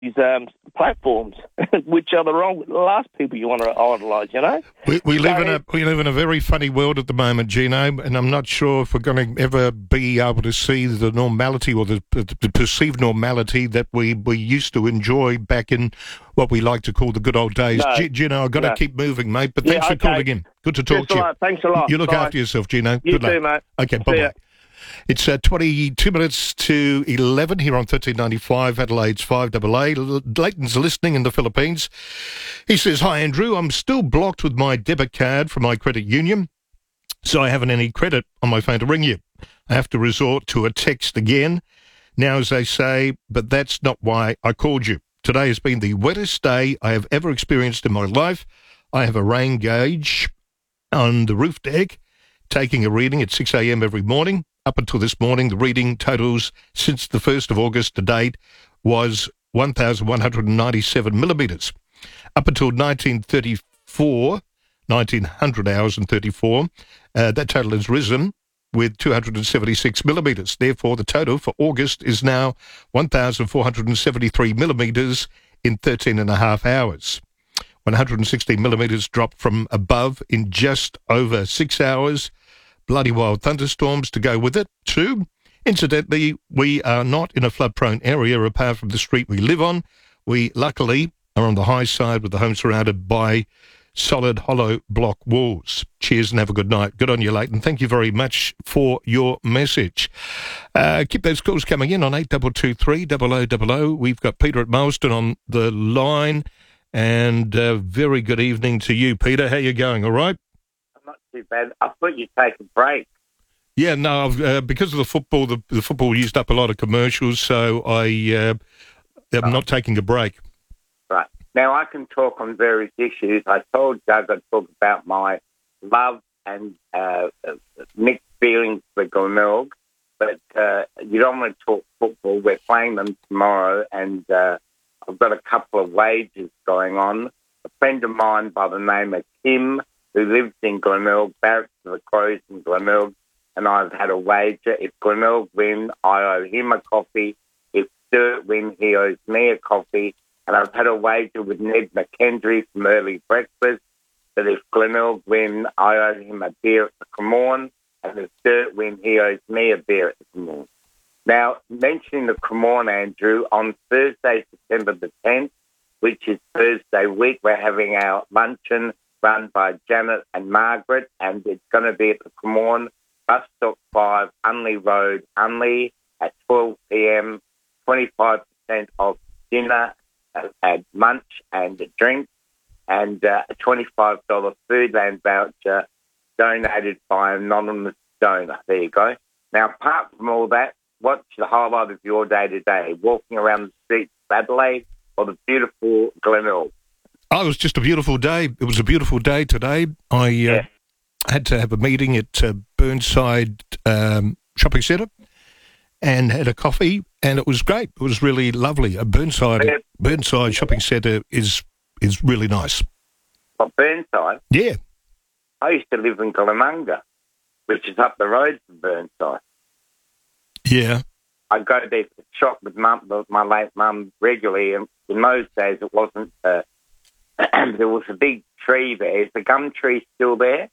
platforms, which are the last people you want to idolise, you know? We live in a very funny world at the moment, Gino, and I'm not sure if we're going to ever be able to see the normality or the perceived normality that we used to enjoy back in what we like to call the good old days. No, Gino, I've got to keep moving, mate, but thanks for calling in. Good to talk to you. Thanks a lot. You look after yourself, Gino. You Good luck. too, mate. Okay, bye-bye. It's 22 minutes to 11 here on 1395, Adelaide's 5AA. Leighton's listening in the Philippines. He says, "Hi, Andrew. I'm still blocked with my debit card from my credit union, so I haven't any credit on my phone to ring you. I have to resort to a text again. Now, as they say, but that's not why I called you. Today has been the wettest day I have ever experienced in my life. I have a rain gauge on the roof deck, taking a reading at 6 a.m. every morning. Up until this morning, the reading totals since the 1st of August to date was 1,197 millimetres. Up until 1900 hours and 34, that total has risen with 276 millimetres. Therefore, the total for August is now 1,473 millimetres in 13 and a half hours. 116 millimetres dropped from above in just over 6 hours. Bloody wild thunderstorms to go with it, too. Incidentally, we are not in a flood-prone area apart from the street we live on. We, luckily, are on the high side with the home surrounded by solid hollow block walls. Cheers and have a good night. Good on you, Leighton. Thank you very much for your message. Keep those calls coming in on 8223 0000. We've got Peter at Marsden on the line, and very good evening to you, Peter. How you going, all right? Not too bad. I thought you'd take a break. Yeah, no, because of the football, the football used up a lot of commercials, so I'm not taking a break. Right. Now, I can talk on various issues. I told Doug I'd talk about my love and mixed feelings for Glenelg, but you don't want to talk football. We're playing them tomorrow, and I've got a couple of wagers going on. A friend of mine by the name of Kim, who lives in Glenelg, barracks for the Crows in Glenelg, and I've had a wager. If Glenelg win, I owe him a coffee. If Sturt win, he owes me a coffee. And I've had a wager with Ned McKendry from Early Breakfast that if Glenelg win, I owe him a beer at the Cremorne, and if Sturt win, he owes me a beer at the Cremorne. Now, mentioning the Cremorne, Andrew, on Thursday, September the 10th, which is Thursday week, we're having our luncheon run by Janet and Margaret, and it's going to be at the Cremorne, Bus Stop 5, Unley Road, Unley, at 12 p.m, 25% off dinner, at lunch and a drink, and a $25 Foodland voucher donated by an anonymous donor. There you go. Now, apart from all that, what's the highlight of your day today? Walking around the streets of Adelaide or the beautiful Glenelg? Oh, it was just a beautiful day. It was a beautiful day today. I had to have a meeting at Burnside Shopping Centre and had a coffee, and it was great. It was really lovely. Burnside Shopping Centre is really nice. What, Burnside? Yeah. I used to live in Glamanga, which is up the road from Burnside. Yeah. I go there to shop with my late mum regularly, and in those days it wasn't... there was a big tree there. Is the gum tree still there?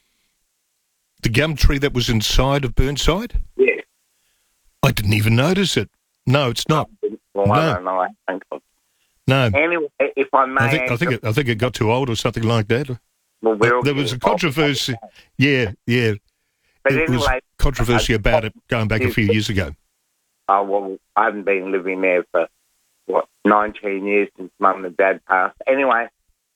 The gum tree that was inside of Burnside? Yeah. I didn't even notice it. No, it's not. Well, no. I don't know. I think no. Anyway, if I may... I think it got too old or something like that. Well, there was a controversy. Yeah. But there anyway, was controversy about it going back a few years ago. Oh, well, I haven't been living there for, 19 years since Mum and Dad passed. Anyway,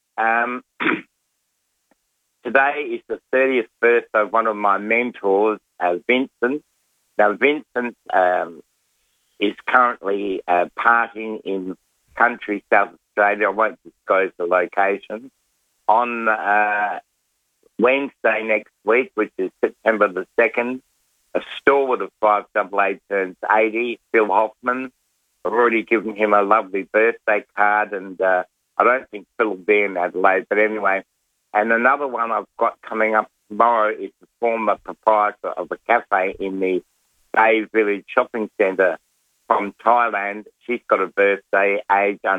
today is the 30th birthday of one of my mentors, Vincent. Now, Vincent is currently partying in country South Australia. I won't disclose the location. On Wednesday next week, which is September the 2nd, a stalwart of 5AA turns 80, Phil Hoffman. I've already given him a lovely birthday card, and I don't think Phil will be in Adelaide, but anyway. And another one I've got coming up tomorrow is the former proprietor of a cafe in the Bay Village Shopping Centre, from Thailand. She's got a birthday, age